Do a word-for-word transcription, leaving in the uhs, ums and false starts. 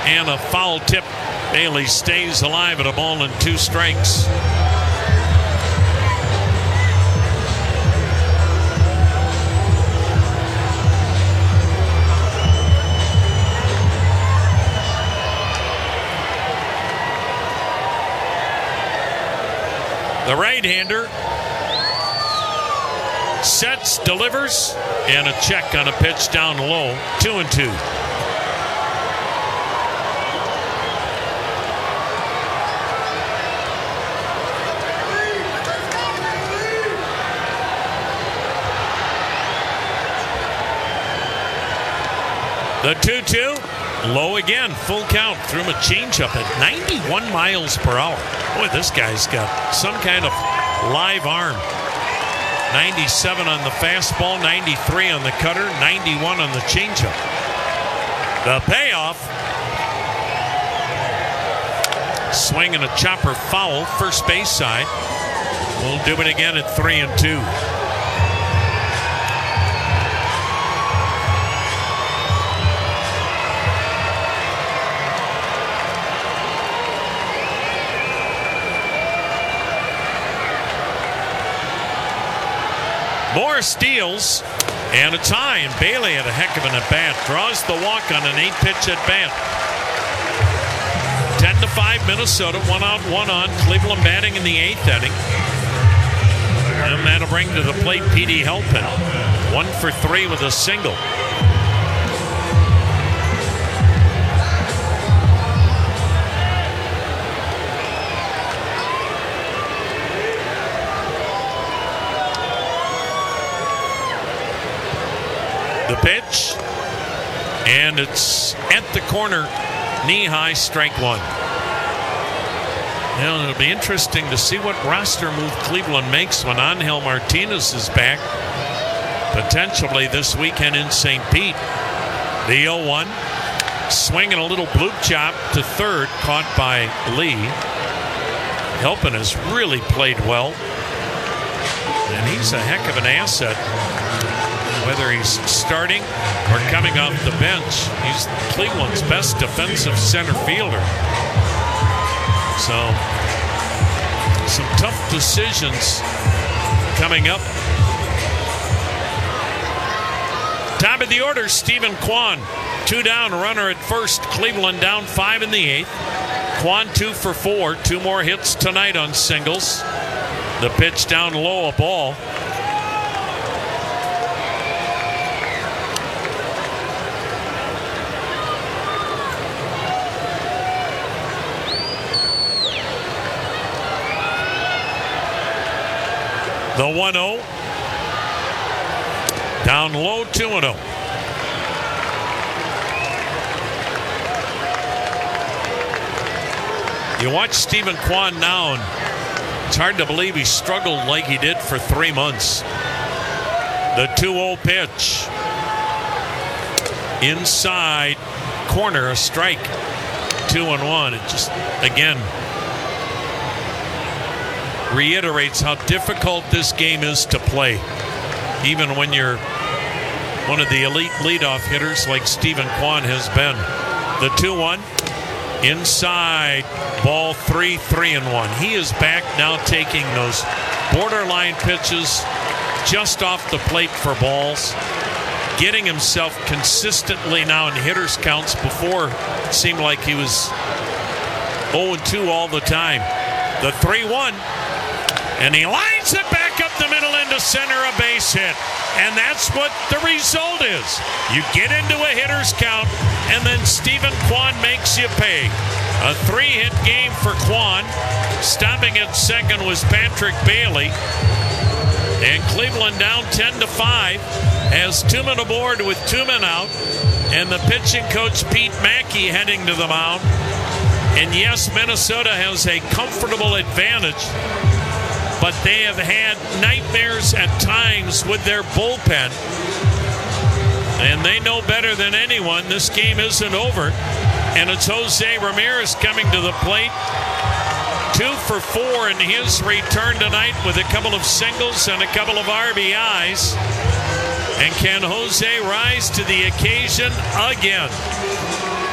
and a foul tip. Bailey stays alive at a ball and two strikes. The right-hander sets, delivers, and a check on a pitch down low. Two and two. The two two, low again, full count. Threw him a changeup at ninety-one miles per hour. Boy, this guy's got some kind of live arm. ninety-seven on the fastball, ninety-three on the cutter, ninety-one on the changeup. The payoff. Swing and a chopper foul, first base side. We'll do it again at three and two. More steals and a tie, and Bailey had a heck of an at-bat. Draws the walk on an eight-pitch at-bat. ten to five Minnesota, one out, one on. Cleveland batting in the eighth inning. And that'll bring to the plate Petey Helpin. One for three with a single. The pitch, and it's at the corner, knee-high, strike one. Now, it'll be interesting to see what roster move Cleveland makes when Angel Martinez is back, potentially this weekend in Saint Pete. The oh one, swinging a little bloop chop to third, caught by Lee. Helpin has really played well, and he's a heck of an asset. Whether he's starting or coming off the bench, he's Cleveland's best defensive center fielder. So, some tough decisions coming up. Top of the order, Stephen Kwan. Two down, runner at first. Cleveland down five in the eighth. Kwan two for four. Two more hits tonight on singles. The pitch down low, a ball. The one oh. Down low, two and oh. You watch Stephen Kwan now, and it's hard to believe he struggled like he did for three months. The two oh pitch. Inside corner, a strike. Two and one. It just, again, reiterates how difficult this game is to play, even when you're one of the elite leadoff hitters like Stephen Kwan has been. The two one, inside, ball three, three and one. He is back now, taking those borderline pitches just off the plate for balls, getting himself consistently now in hitters counts. Before, it seemed like he was oh and two all the time. The three one. And he lines it back up the middle into center, a base hit. And that's what the result is. You get into a hitter's count, and then Stephen Kwan makes you pay. A three-hit game for Kwan. Stopping at second was Patrick Bailey. And Cleveland down ten to five. Has two men aboard with two men out. And the pitching coach, Pete Mackey, heading to the mound. And yes, Minnesota has a comfortable advantage, but they have had nightmares at times with their bullpen. And they know better than anyone this game isn't over. And it's Jose Ramirez coming to the plate. Two for four in his return tonight with a couple of singles and a couple of R B Is. And can Jose rise to the occasion again?